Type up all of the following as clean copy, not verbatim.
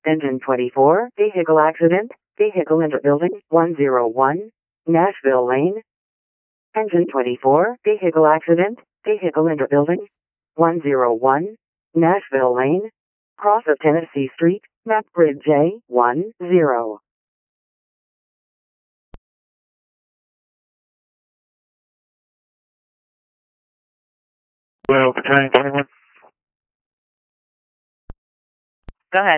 Engine 24, vehicle accident, vehicle enter building, 101, Nashville Lane. Engine 24, vehicle accident, vehicle enter building, 101, Nashville Lane. Cross of Tennessee Street, map grid J10. Well, Battalion 21. Go ahead.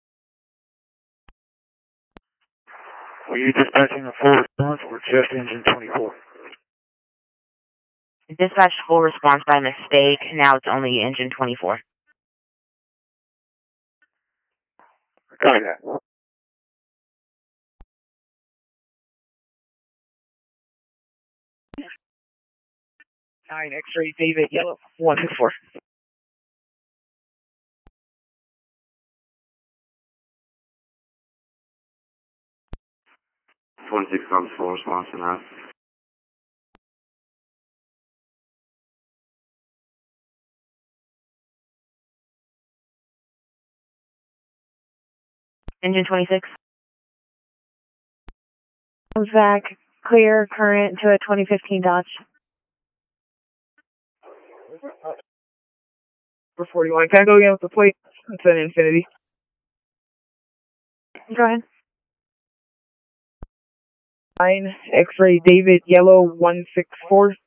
Were you dispatching a full response or just engine 24? Dispatched full response by mistake. Now it's only engine 24. Copy that. 9 X-ray David Yellow 164. comes full response to that. Engine 26. Comes back, clear current to a 2015 Dodge. For 41. Can I go again with the plate? It's an Infinity. Go ahead. 9 X-ray David Yellow 164.